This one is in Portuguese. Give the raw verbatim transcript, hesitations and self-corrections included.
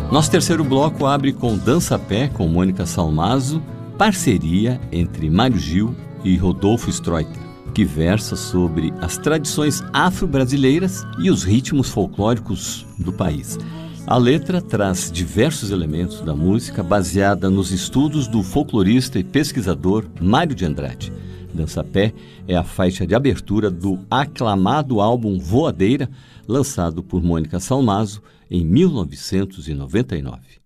Nosso terceiro bloco abre com Dança Pé, com Mônica Salmazo, parceria entre Mário Gil e Rodolfo Stroiter, que versa sobre as tradições afro-brasileiras e os ritmos folclóricos do país. A letra traz diversos elementos da música baseada nos estudos do folclorista e pesquisador Mário de Andrade. Dança Pé é a faixa de abertura do aclamado álbum Voadeira, lançado por Mônica Salmazo em mil novecentos e noventa e nove.